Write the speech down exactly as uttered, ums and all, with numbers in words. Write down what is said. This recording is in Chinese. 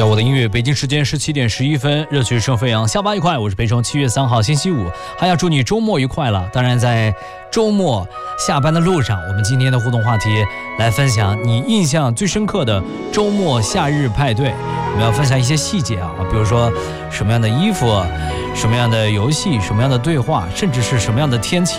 要我的音乐，北京时间十七点十一分，热曲声飞扬，下班愉快。我是培生，七月三号星期五，还要祝你周末愉快了。当然，在周末下班的路上，我们今天的互动话题来分享你印象最深刻的周末夏日派对。我们要分享一些细节啊，比如说什么样的衣服，什么样的游戏，什么样的对话，甚至是什么样的天气。